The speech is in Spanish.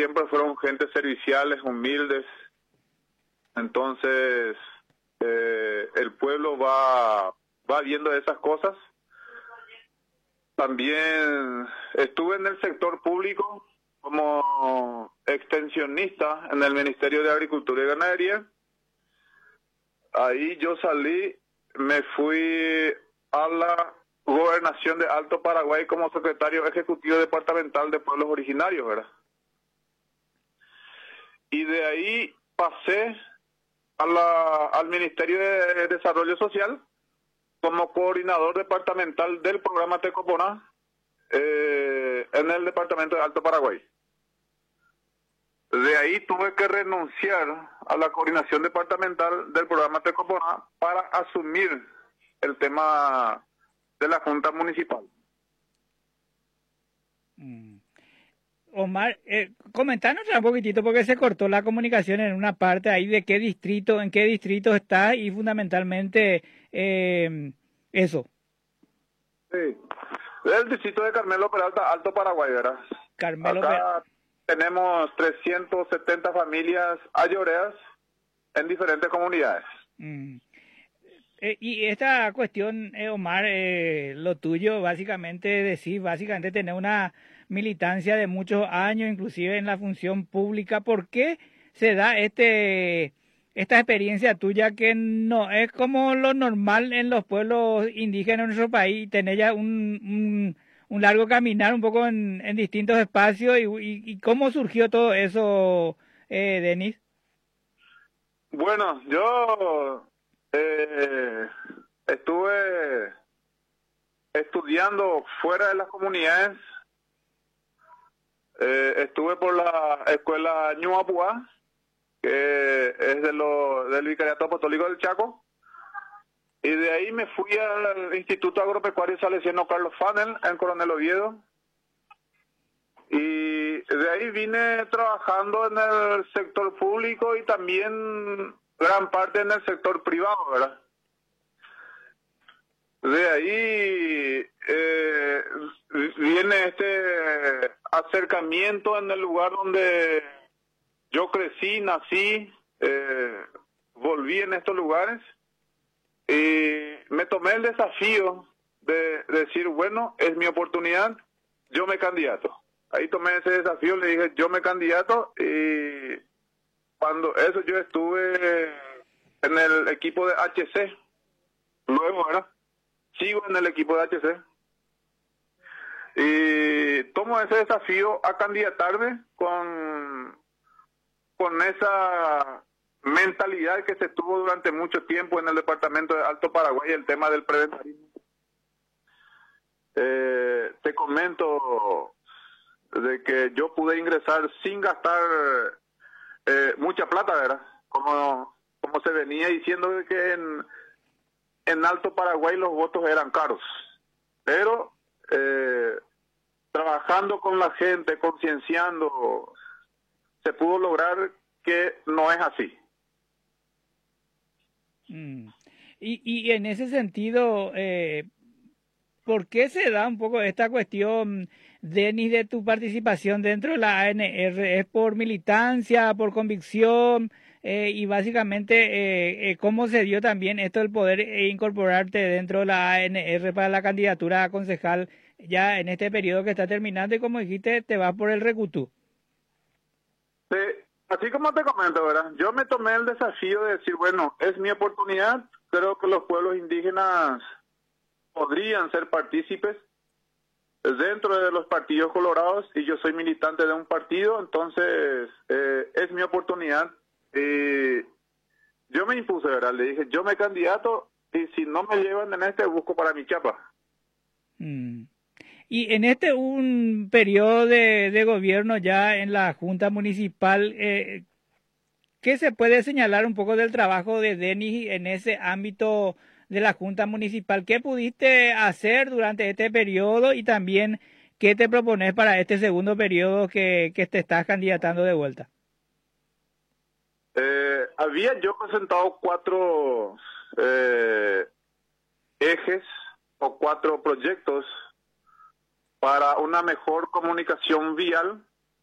siempre fueron gente serviciales, humildes. Entonces, el pueblo va viendo esas cosas. También estuve en el sector público como extensionista en el Ministerio de Agricultura y Ganadería. Ahí yo salí, me fui a la Gobernación de Alto Paraguay como secretario ejecutivo departamental de pueblos originarios, ¿verdad? Y de ahí pasé al Ministerio de Desarrollo Social como coordinador departamental del programa Tecoponá en el departamento de Alto Paraguay. De ahí tuve que renunciar a la coordinación departamental del programa Tecoponá para asumir el tema de la Junta Municipal. Omar, comentanos un poquitito porque se cortó la comunicación en una parte ahí de en qué distrito está y fundamentalmente eso. Sí, el distrito de Carmelo Peralta, Alto Paraguay, ¿verdad? Acá tenemos 370 familias ayoreas en diferentes comunidades. Y esta cuestión, Omar, lo tuyo, básicamente tener una militancia de muchos años, inclusive en la función pública. ¿Por qué se da esta experiencia tuya que no es como lo normal en los pueblos indígenas de nuestro país, tener ya un largo caminar un poco en distintos espacios? ¿Y cómo surgió todo eso, Denis? Bueno, yo estuve estudiando fuera de las comunidades. Estuve por la escuela Ñuapua, que es del Vicariato Apostólico del Chaco, y de ahí me fui al Instituto Agropecuario Salesiano Carlos Fanel en Coronel Oviedo, y de ahí vine trabajando en el sector público y también gran parte en el sector privado, ¿verdad? De ahí viene este acercamiento en el lugar donde yo crecí, nací, volví en estos lugares y me tomé el desafío de decir, bueno, es mi oportunidad, yo me candidato. Ahí tomé ese desafío, le dije, yo me candidato, y cuando eso yo estuve en el equipo de HC, luego, ¿verdad? Sigo en el equipo de HC y tomo ese desafío a candidatarme con esa mentalidad que se tuvo durante mucho tiempo en el departamento de Alto Paraguay, el tema del preventarismo. Te comento de que yo pude ingresar sin gastar mucha plata, ¿verdad? Como se venía diciendo de que en Alto Paraguay los votos eran caros, pero trabajando con la gente, concienciando, se pudo lograr que no es así. Y en ese sentido, ¿por qué se da un poco esta cuestión, Denis, de tu participación dentro de la ANR? ¿Es por militancia, por convicción? Y básicamente, ¿cómo se dio también esto del poder incorporarte dentro de la ANR para la candidatura a concejal ya en este periodo que está terminando? Y como dijiste, te vas por el Recutú. Sí, así como te comento, ¿verdad? Yo me tomé el desafío de decir, bueno, es mi oportunidad. Creo que los pueblos indígenas podrían ser partícipes dentro de los partidos colorados y yo soy militante de un partido, entonces es mi oportunidad. Yo me impuse, ¿verdad? Le dije, yo me candidato y si no me llevan en busco para mi chapa. Y en un periodo de gobierno ya en la Junta Municipal, ¿qué se puede señalar un poco del trabajo de Denis en ese ámbito de la Junta Municipal? ¿Qué pudiste hacer durante este periodo y también qué te propones para este segundo periodo que te estás candidatando de vuelta? Había yo presentado 4 ejes o 4 proyectos para una mejor comunicación vial